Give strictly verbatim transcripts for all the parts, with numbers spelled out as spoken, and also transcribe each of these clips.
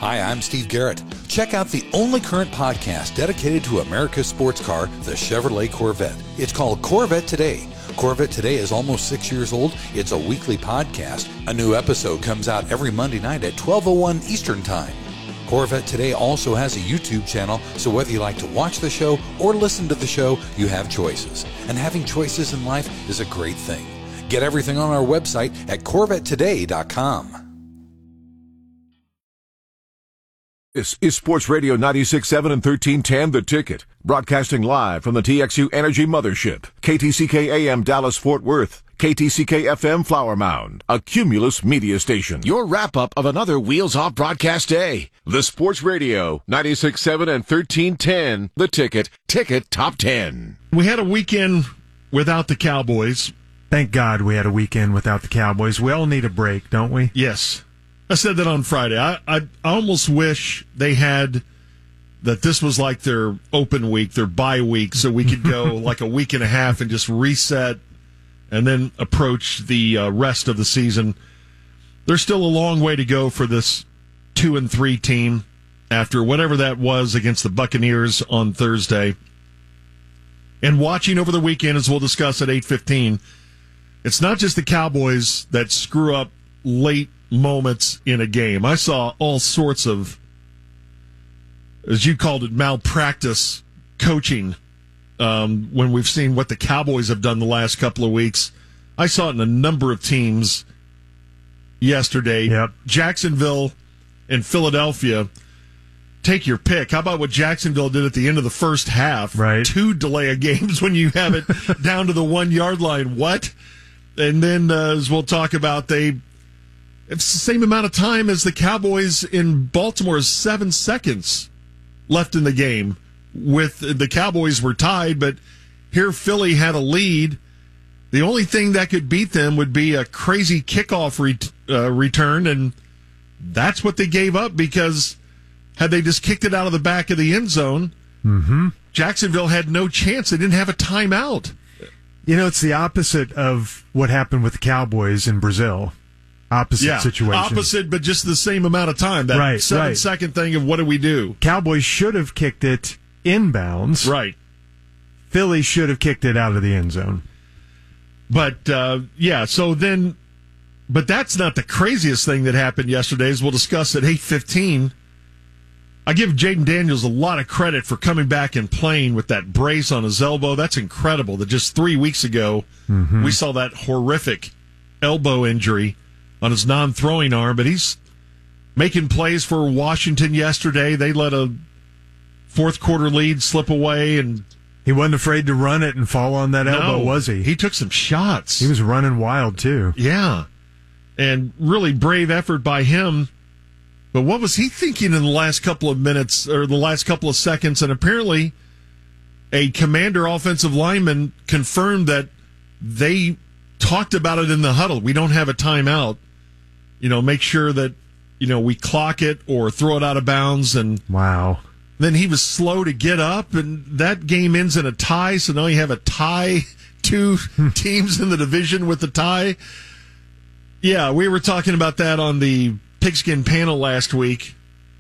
Hi, I'm Steve Garrett. Check out the only current podcast dedicated to America's sports car, the Chevrolet Corvette. It's called Corvette Today. Corvette Today is almost six years old. It's a weekly podcast. A new episode comes out every Monday night at twelve oh one Eastern Time. Corvette Today also has a YouTube channel, so whether you like to watch the show or listen to the show, you have choices. And having choices in life is a great thing. Get everything on our website at corvette today dot com. This is Sports Radio ninety-six point seven and thirteen ten The Ticket, broadcasting live from the T X U Energy Mothership, K T C K A M Dallas-Fort Worth, K T C K F M Flower Mound, a Cumulus media station. Your wrap-up of another wheels-off broadcast day. The Sports Radio ninety-six point seven and thirteen ten The Ticket, Ticket Top ten. We had a weekend without the Cowboys. Thank God we had a weekend without the Cowboys. We all need a break, don't we? Yes. I said that on Friday. I, I, I almost wish they had that this was like their open week, their bye week, so we could go like a week and a half and just reset and then approach the uh, rest of the season. There's still a long way to go for this two and three team after whatever that was against the Buccaneers on Thursday. And watching over the weekend, as we'll discuss at eight fifteen, it's not just the Cowboys that screw up late moments in a game. I saw all sorts of, as you called it, malpractice coaching um, when we've seen what the Cowboys have done the last couple of weeks. I saw it in a number of teams yesterday. Yep. Jacksonville and Philadelphia, take your pick. How about what Jacksonville did at the end of the first half? Right. Two delay of games when you have it down to the one-yard line. What? And then, uh, as we'll talk about, they it's the same amount of time as the Cowboys in Baltimore, seven seconds left in the game. With the Cowboys were tied, but here Philly had a lead. The only thing that could beat them would be a crazy kickoff re- uh, return, and that's what they gave up because had they just kicked it out of the back of the end zone, mm-hmm. Jacksonville had no chance. They didn't have a timeout. You know, it's the opposite of what happened with the Cowboys in Brazil. Opposite yeah, situation. Opposite, but just the same amount of time. That right, seven right. second thing of what do we do? Cowboys should have kicked it inbounds. Right. Philly should have kicked it out of the end zone. But, uh, yeah, so then, but that's not the craziest thing that happened yesterday, as we'll discuss at eight fifteen. I give Jaden Daniels a lot of credit for coming back and playing with that brace on his elbow. That's incredible that just three weeks ago mm-hmm. we saw that horrific elbow injury on his non-throwing arm, but he's making plays for Washington yesterday. They let a fourth quarter lead slip away, and he wasn't afraid to run it and fall on that elbow, no, was he? He took some shots. He was running wild, too. Yeah, and really brave effort by him. But what was he thinking in the last couple of minutes, or the last couple of seconds? And apparently a Commander offensive lineman confirmed that they talked about it in the huddle. We don't have a timeout. You know, make sure that, you know, we clock it or throw it out of bounds. And wow. Then he was slow to get up, and that game ends in a tie. So now you have a tie, two teams in the division with the tie. Yeah, we were talking about that on the Pigskin panel last week.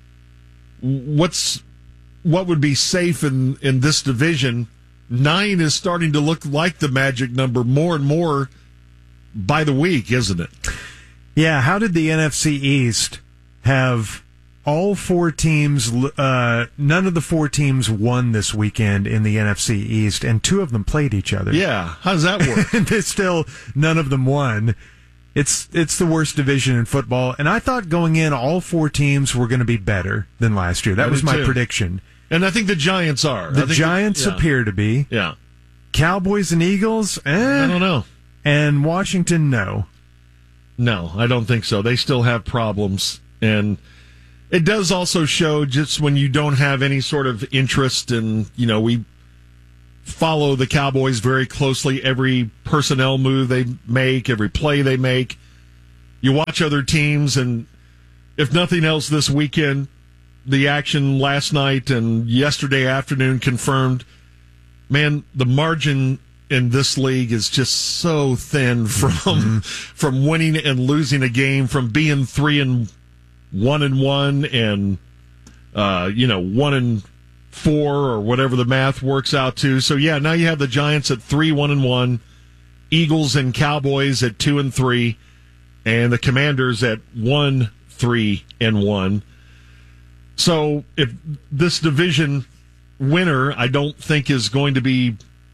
What's what would be safe in, in this division? Nine is starting to look like the magic number more and more by the week, isn't it? Yeah, how did the N F C East have all four teams, uh, none of the four teams won this weekend in the N F C East, and two of them played each other? Yeah, how does that work? And still, none of them won. It's it's the worst division in football, and I thought going in, all four teams were going to be better than last year. That I was my too. prediction. And I think the Giants are. The Giants that, yeah. appear to be. Yeah. Cowboys and Eagles, eh. I don't know. And Washington, no. No, I don't think so. They still have problems. And it does also show just when you don't have any sort of interest in, you know, we follow the Cowboys very closely, every personnel move they make, every play they make. You watch other teams, and if nothing else this weekend, the action last night and yesterday afternoon confirmed, man, the margin in this league is just so thin from mm-hmm. from winning and losing a game, from being three and one and one and, uh, you know, one and four or whatever the math works out to. So, yeah, now you have the Giants at three, one and one, Eagles and Cowboys at two and three, and the Commanders at one, three, and one. So if this division winner, I don't think is going to be,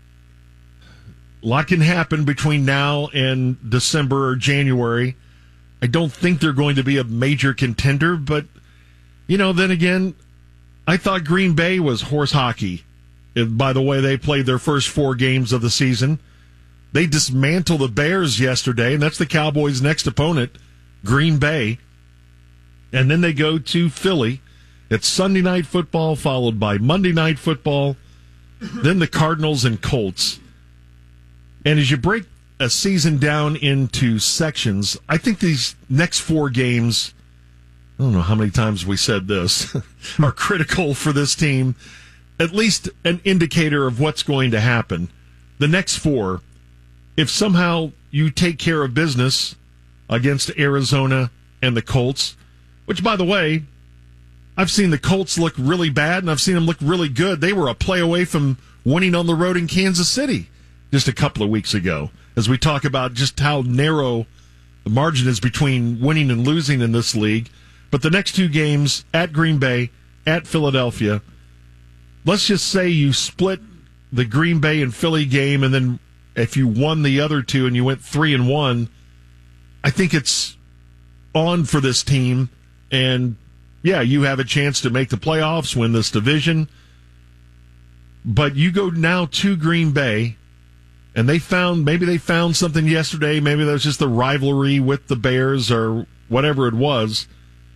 a lot can happen between now and December or January. I don't think they're going to be a major contender, but, you know, then again, I thought Green Bay was horse hockey. By the way, they played their first four games of the season. They dismantled the Bears yesterday, and that's the Cowboys' next opponent, Green Bay. And then they go to Philly. It's Sunday Night Football, followed by Monday Night Football, then the Cardinals and Colts. And as you break a season down into sections, I think these next four games, I don't know how many times we said this, are critical for this team. At least an indicator of what's going to happen. The next four, if somehow you take care of business against Arizona and the Colts, which, by the way, I've seen the Colts look really bad, and I've seen them look really good. They were a play away from winning on the road in Kansas City just a couple of weeks ago, as we talk about just how narrow the margin is between winning and losing in this league. But the next two games, at Green Bay, at Philadelphia, let's just say you split the Green Bay and Philly game, and then if you won the other two and you went three and one, I think it's on for this team. And yeah, you have a chance to make the playoffs, win this division. But you go now to Green Bay, and they found, maybe they found something yesterday. Maybe that was just the rivalry with the Bears or whatever it was.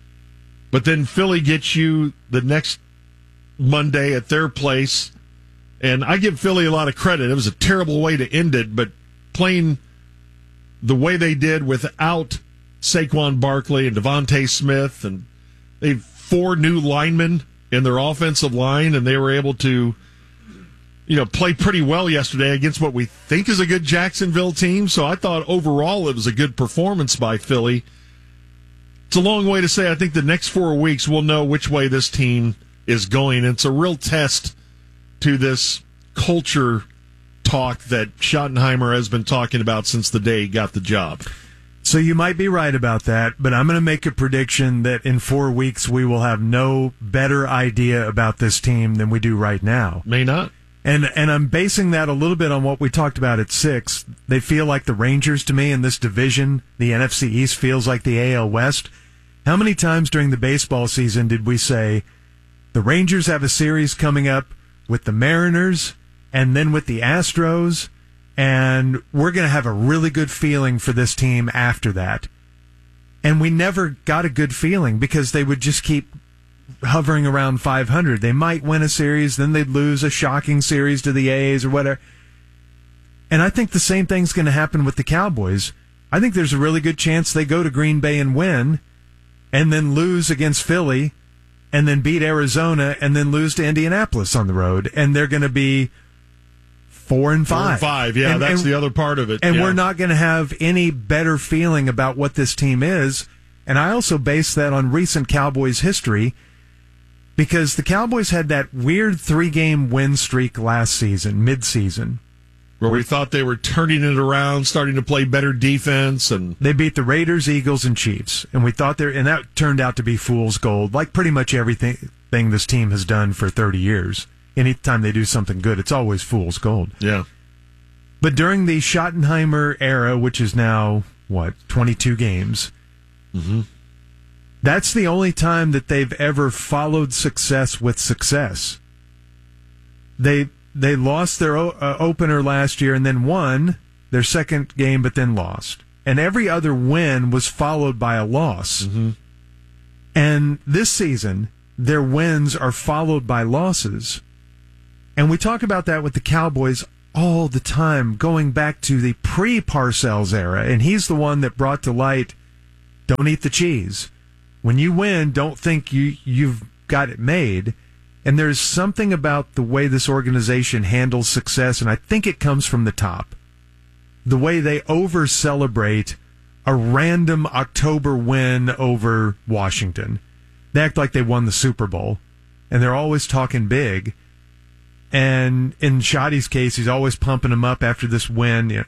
But then Philly gets you the next Monday at their place. And I give Philly a lot of credit. It was a terrible way to end it, but playing the way they did without Saquon Barkley and Devontae Smith, and they have four new linemen in their offensive line, and they were able to, you know, play pretty well yesterday against what we think is a good Jacksonville team. So I thought overall it was a good performance by Philly. It's a long way to say I think the next four weeks we'll know which way this team is going. It's a real test to this culture talk that Schottenheimer has been talking about since the day he got the job. So you might be right about that, but I'm going to make a prediction that in four weeks we will have no better idea about this team than we do right now. May not. And and I'm basing that a little bit on what we talked about at six. They feel like the Rangers to me in this division. The N F C East feels like the A L West. How many times during the baseball season did we say the Rangers have a series coming up with the Mariners and then with the Astros, and we're going to have a really good feeling for this team after that? And we never got a good feeling because they would just keep hovering around five hundred. They might win a series, then they'd lose a shocking series to the A's or whatever. And I think the same thing's going to happen with the Cowboys. I think there's a really good chance they go to Green Bay and win, and then lose against Philly, and then beat Arizona, and then lose to Indianapolis on the road, and they're going to be four and five. Four and five, yeah, and, that's and, the other part of it. And yeah. we're not going to have any better feeling about what this team is. And I also base that on recent Cowboys history, because the Cowboys had that weird three-game win streak last season, mid-season, where we thought they were turning it around, starting to play better defense, and they beat the Raiders, Eagles, and Chiefs, and we thought they and that turned out to be fool's gold, like pretty much everything thing this team has done for thirty years. Anytime they do something good, it's always fool's gold. Yeah. But during the Schottenheimer era, which is now what twenty-two games, mm-hmm. that's the only time that they've ever followed success with success. They. They lost their uh, opener last year and then won their second game, but then lost. And every other win was followed by a loss. Mm-hmm. And this season, their wins are followed by losses. And we talk about that with the Cowboys all the time, going back to the pre-Parcells era. And he's the one that brought to light, don't eat the cheese. When you win, don't think you, you've got it made. And there's something about the way this organization handles success, and I think it comes from the top. The way they over-celebrate a random October win over Washington. They act like they won the Super Bowl, and they're always talking big. And in Shoddy's case, he's always pumping them up after this win. You know,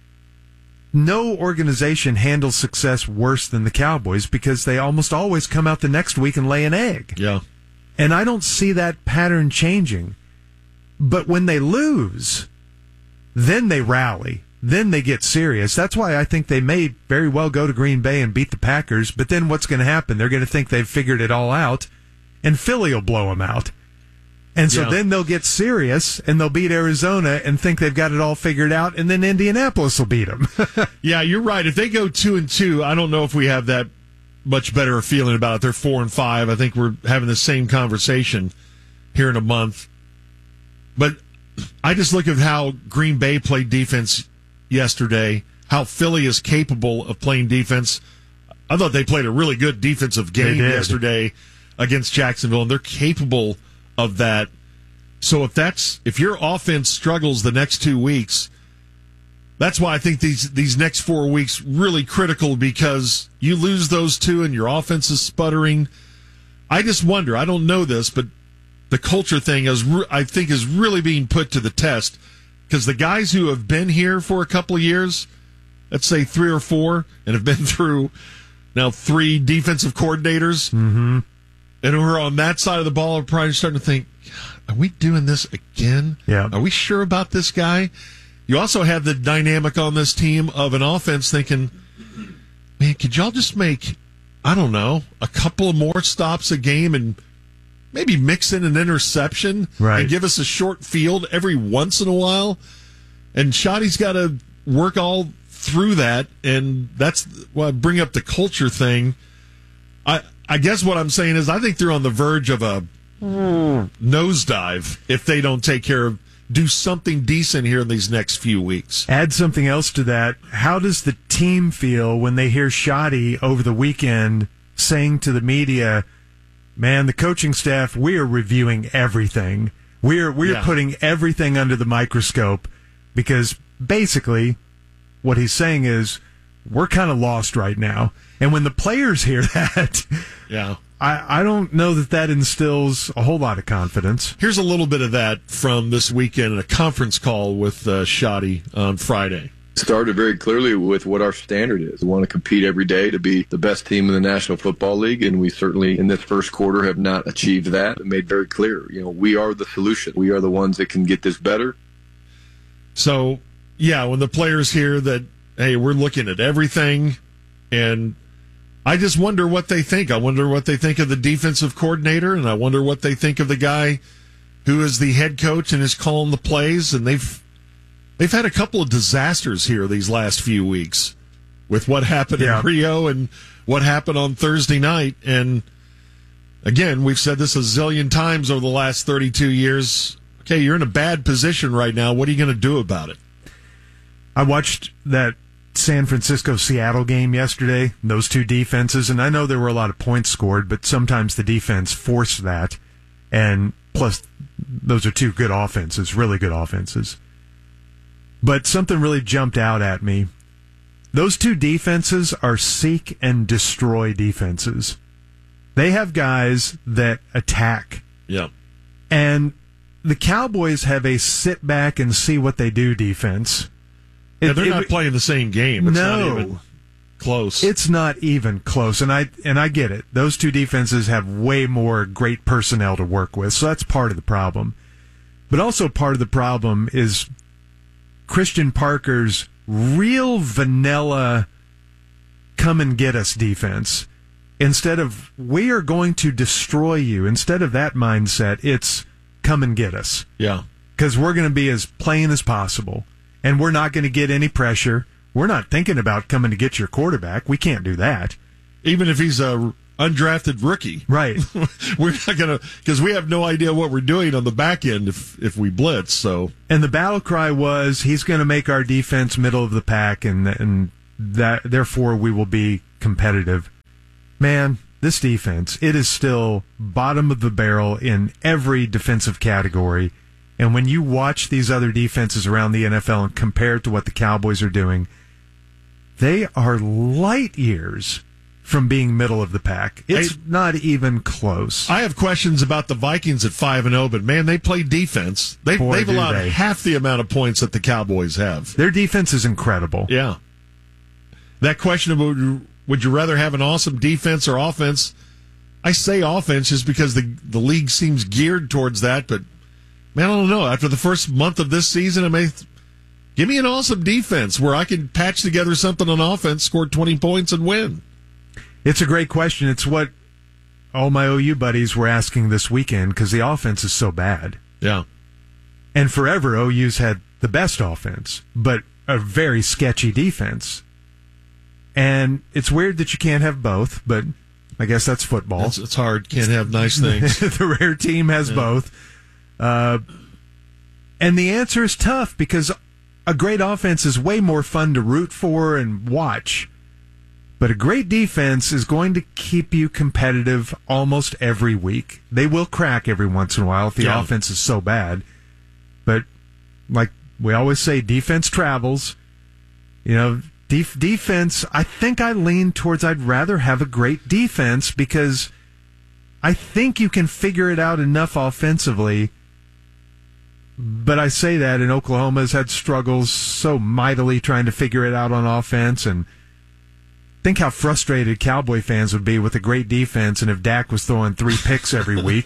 no organization handles success worse than the Cowboys because they almost always come out the next week and lay an egg. Yeah. And I don't see that pattern changing. But when they lose, then they rally. Then they get serious. That's why I think they may very well go to Green Bay and beat the Packers. But then what's going to happen? They're going to think they've figured it all out, and Philly will blow them out. And so yeah. then they'll get serious, and they'll beat Arizona and think they've got it all figured out, and then Indianapolis will beat them. Yeah, you're right. If they go two and two, I don't know if we have that much better a feeling about it. They're four and five. I think we're having the same conversation here in a month. But I just look at how Green Bay played defense yesterday, how Philly is capable of playing defense. I thought they played a really good defensive game yesterday against Jacksonville, and they're capable of that. So if that's if your offense struggles the next two weeks, that's why I think these these next four weeks really critical, because you lose those two and your offense is sputtering. I just wonder, I don't know this, but the culture thing is I think is really being put to the test, because the guys who have been here for a couple of years, let's say three or four, and have been through now three defensive coordinators, mm-hmm. and who are on that side of the ball are probably starting to think, are we doing this again? Yeah. Are we sure about this guy? You also have the dynamic on this team of an offense thinking, man, could y'all just make, I don't know, a couple of more stops a game and maybe mix in an interception right. and give us a short field every once in a while? And Shoddy's got to work all through that, and that's why I bring up the culture thing. I I guess what I'm saying is I think they're on the verge of a nosedive if they don't take care of, do something decent here in these next few weeks. Add something else to that. How does the team feel when they hear Shoddy over the weekend saying to the media, man, the coaching staff, we are reviewing everything. We're we're yeah. putting everything under the microscope, because basically what he's saying is we're kind of lost right now. And when the players hear that, yeah. I, I don't know that that instills a whole lot of confidence. Here's a little bit of that from this weekend in a conference call with uh, Shoddy on Friday. Started very clearly with what our standard is. We want to compete every day to be the best team in the National Football League, and we certainly in this first quarter have not achieved that. It made very clear, you know, we are the solution. We are the ones that can get this better. So, yeah, when the players hear that, hey, we're looking at everything, and I just wonder what they think. I wonder what they think of the defensive coordinator, and I wonder what they think of the guy who is the head coach and is calling the plays. And they've they've had a couple of disasters here these last few weeks with what happened yeah. in Rio and what happened on Thursday night. And again, we've said this a zillion times over the last thirty-two years. Okay, you're in a bad position right now. What are you going to do about it? I watched that San Francisco-Seattle game yesterday, those two defenses, and I know there were a lot of points scored, but sometimes the defense forced that, and plus those are two good offenses, really good offenses. But something really jumped out at me. Those two defenses are seek and destroy defenses. They have guys that attack. Yeah. And the Cowboys have a sit back and see what they do defense. Yeah, It- they're it- not playing the same game. It's no, not even close. It's not even close, and I and I get it. Those two defenses have way more great personnel to work with, so that's part of the problem. But also part of the problem is Christian Parker's real vanilla come and get us defense. Instead of we are going to destroy you, instead of that mindset, it's come and get us. Yeah. Because we're going to be as plain as possible. And we're not going to get any pressure. We're not thinking about coming to get your quarterback. We can't do that. Even if he's a undrafted rookie. Right. We're not going to, because we have no idea what we're doing on the back end if, if we blitz. So, And the battle cry was he's going to make our defense middle of the pack, and and that therefore we will be competitive. Man, this defense, it is still bottom of the barrel in every defensive category. And when you watch these other defenses around the N F L and compare it to what the Cowboys are doing, They are light years from being middle of the pack. It's I, not even close. I have questions about the Vikings at five and zero, but man, they play defense. They, Boy, they've allowed they. half the amount of points that the Cowboys have. Their defense is incredible. Yeah. That question of would you, would you rather have an awesome defense or offense? I say offense just because the the league seems geared towards that, but man, I don't know. After the first month of this season, I may give me an awesome defense where I can patch together something on offense, score twenty points, and win. It's a great question. It's what all my O U buddies were asking this weekend because the offense is so bad. Yeah. And forever, O U's had the best offense, but a very sketchy defense. And it's weird that you can't have both, but I guess that's football. It's, it's hard. Can't have nice things. The rare team has yeah. both. Uh, and the answer is tough because a great offense is way more fun to root for and watch. But a great defense is going to keep you competitive almost every week. They will crack every once in a while if the yeah. offense is so bad. But like we always say, defense travels. You know, def- defense, I think I lean towards I'd rather have a great defense because I think you can figure it out enough offensively. But I say that, and Oklahoma has had struggles so mightily trying to figure it out on offense, and think how frustrated Cowboy fans would be with a great defense and if Dak was throwing three picks every week.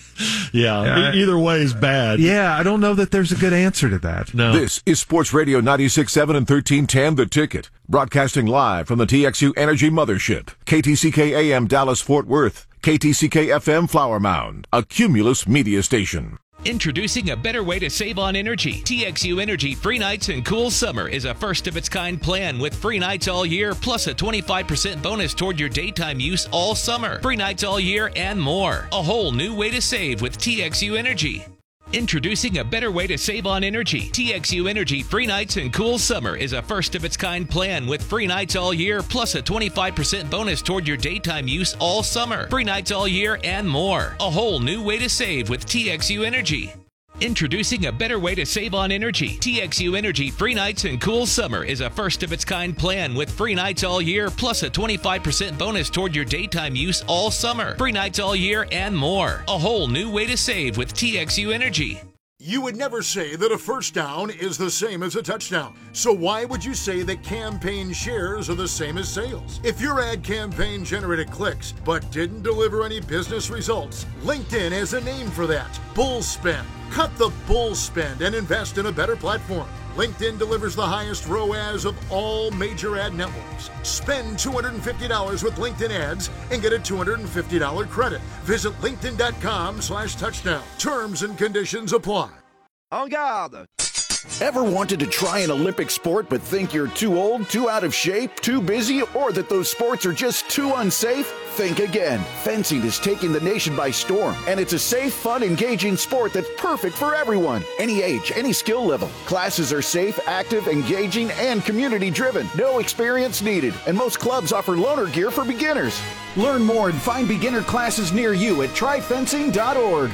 yeah, uh, either way is bad. Yeah, I don't know that there's a good answer to that. No. This is Sports Radio ninety-six point seven and thirteen ten The Ticket, broadcasting live from the T X U Energy Mothership, K T C K A M Dallas Fort Worth, K T C K F M Flower Mound, a Cumulus media station. Introducing a better way to save on energy. T X U Energy Free Nights and Cool Summer is a first-of-its-kind plan with free nights all year, plus a twenty-five percent bonus toward your daytime use all summer. Free nights all year and more. A whole new way to save with T X U Energy. Introducing a better way to save on energy. T X U Energy Free Nights and Cool Summer is a first-of-its-kind plan with free nights all year, plus a twenty-five percent bonus toward your daytime use all summer. Free nights all year and more. A whole new way to save with T X U Energy. Introducing a better way to save on energy. T X U Energy Free Nights and Cool Summer is a first-of-its-kind plan with free nights all year, plus a twenty-five percent bonus toward your daytime use all summer. Free nights all year and more. A whole new way to save with T X U Energy. You would never say that a first down is the same as a touchdown. So why would you say that campaign shares are the same as sales? If your ad campaign generated clicks but didn't deliver any business results, LinkedIn has a name for that: bull spend. Cut the bull spend and invest in a better platform. LinkedIn delivers the highest R O A S of all major ad networks. Spend two hundred fifty dollars with LinkedIn ads and get a two hundred fifty dollars credit. Visit linkedin.com slash touchdown. Terms and conditions apply. En garde! Ever wanted to try an Olympic sport but think you're too old, too out of shape, too busy, or that those sports are just too unsafe? Think again. Fencing is taking the nation by storm, and it's a safe, fun, engaging sport that's perfect for everyone. Any age, any skill level. Classes are safe, active, engaging, and community-driven. No experience needed, and most clubs offer loaner gear for beginners. Learn more and find beginner classes near you at try fencing dot org.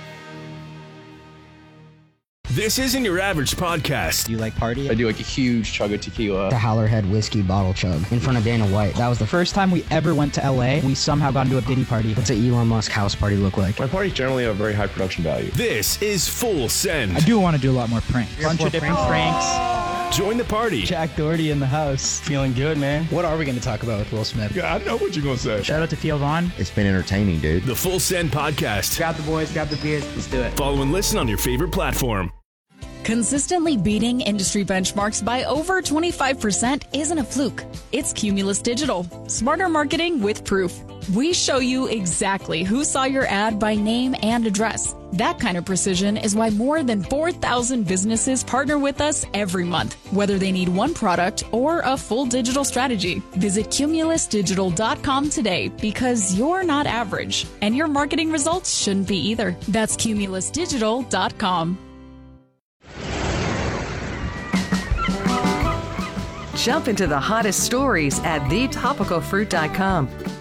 This isn't your average podcast. Do you like party? I do like a huge chug of tequila. The Howlerhead whiskey bottle chug in front of Dana White. That was the first time we ever went to L A. We somehow got into a Diddy party. What's an Elon Musk house party look like? My parties generally have very high production value. This is Full Send. I do want to do a lot more pranks. A bunch of different pranks. Join the party. Jack Doherty in the house. Feeling good, man. What are we going to talk about with Will Smith? Yeah, I know what you're going to say. Shout out to Theo Vaughn. It's been entertaining, dude. The Full Send Podcast. Grab the boys, grab the beers. Let's do it. Follow and listen on your favorite platform. Consistently beating industry benchmarks by over twenty-five percent isn't a fluke. It's Cumulus Digital. Smarter marketing with proof. We show you exactly who saw your ad by name and address. That kind of precision is why more than four thousand businesses partner with us every month, whether they need one product or a full digital strategy. Visit cumulus digital dot com today because you're not average, and your marketing results shouldn't be either. That's cumulus digital dot com. Jump into the hottest stories at the topical fruit dot com.